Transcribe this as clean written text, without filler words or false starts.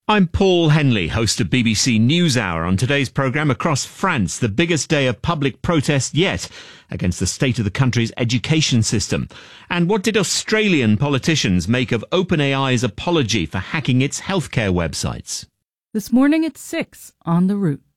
I'm Paul Henley, host of BBC NewsHour. On today's programme, across France, the biggest day of public protest yet against the state of the country's education system. And what did Australian politicians make of OpenAI's apology for hacking its healthcare websites? This morning at 6 on The Root.